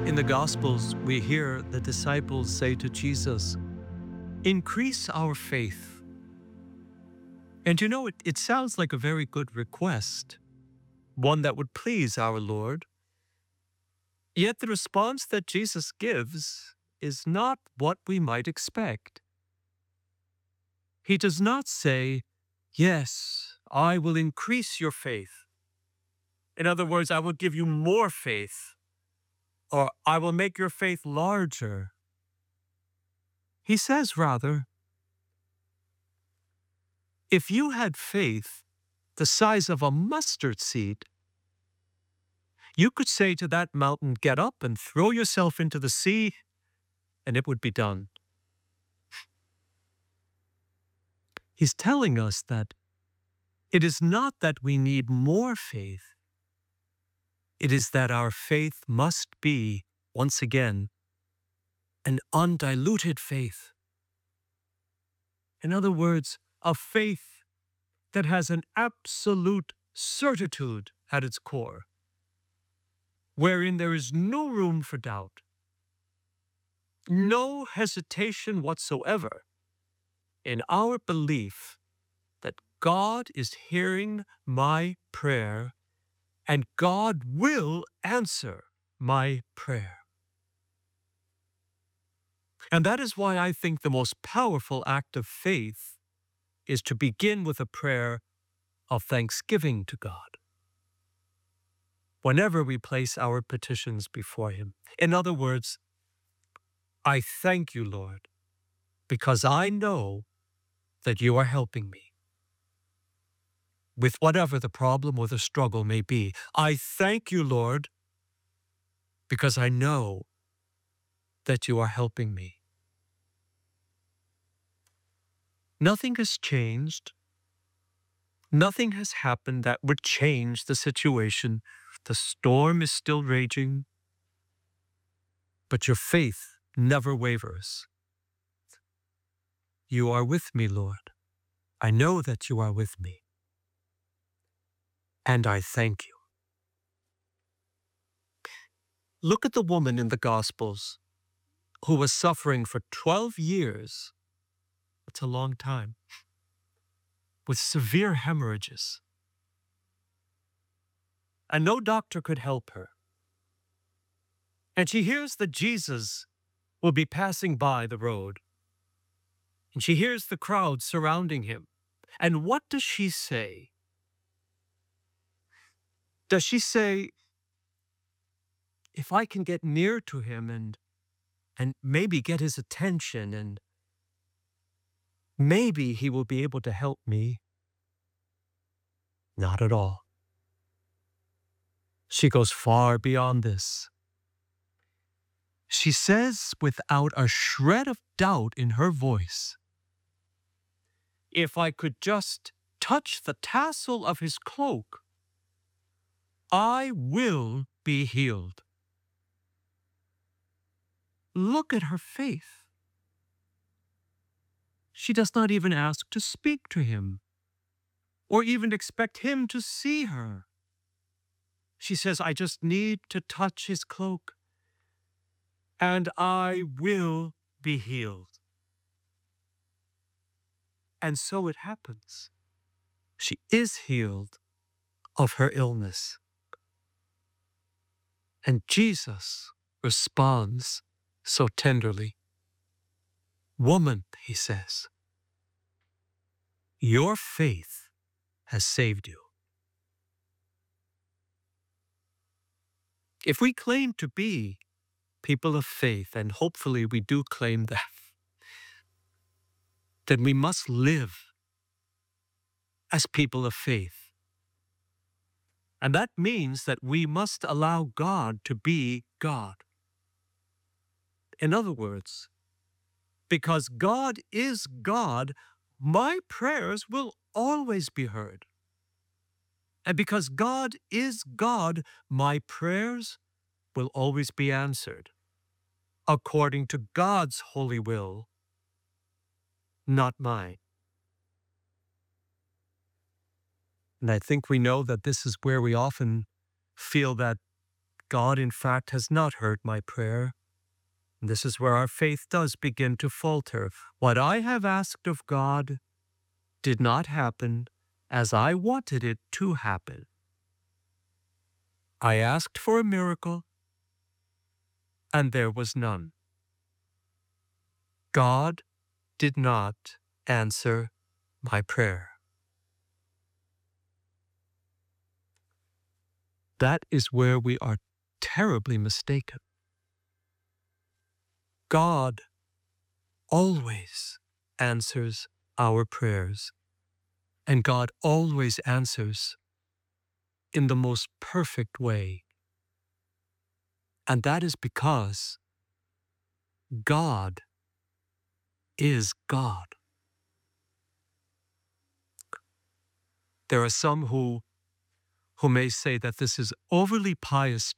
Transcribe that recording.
In the Gospels, we hear the disciples say to Jesus, "Increase our faith." And it sounds like a very good request, one that would please our Lord. Yet the response that Jesus gives is not what we might expect. He does not say, "Yes, I will increase your faith." In other words, I will give you more faith, or I will make your faith larger. He says rather, if you had faith the size of a mustard seed, you could say to that mountain, "Get up and throw yourself into the sea," and it would be done. He's telling us that it is not that we need more faith. It is that our faith must be, once again, an undiluted faith. In other words, a faith that has an absolute certitude at its core, wherein there is no room for doubt, no hesitation whatsoever in our belief that God is hearing my prayer and God will answer my prayer. And that is why I think the most powerful act of faith is to begin with a prayer of thanksgiving to God whenever we place our petitions before Him. In other words, I thank you, Lord, because I know that you are helping me with whatever the problem or the struggle may be. I thank you, Lord, because I know that you are helping me. Nothing has changed. Nothing has happened that would change the situation. The storm is still raging, but your faith never wavers. You are with me, Lord. I know that you are with me. And I thank you. Look at the woman in the Gospels who was suffering for 12 years. That's a long time. With severe hemorrhages. And no doctor could help her. And she hears that Jesus will be passing by the road. And she hears the crowd surrounding him. And what does she say? Does she say, if I can get near to him and maybe get his attention and maybe he will be able to help me? Not at all. She goes far beyond this. She says without a shred of doubt in her voice, if I could just touch the tassel of his cloak, I will be healed. Look at her faith. She does not even ask to speak to him or even expect him to see her. She says, I just need to touch his cloak and I will be healed. And so it happens. She is healed of her illness. And Jesus responds so tenderly. Woman, he says, your faith has saved you. If we claim to be people of faith, and hopefully we do claim that, then we must live as people of faith. And that means that we must allow God to be God. In other words, because God is God, my prayers will always be heard. And because God is God, my prayers will always be answered according to God's holy will, not mine. And I think we know that this is where we often feel that God, in fact, has not heard my prayer. And this is where our faith does begin to falter. What I have asked of God did not happen as I wanted it to happen. I asked for a miracle, and there was none. God did not answer my prayer. That is where we are terribly mistaken. God always answers our prayers, and God always answers in the most perfect way. And that is because God is God. There are some who may say that this is overly pious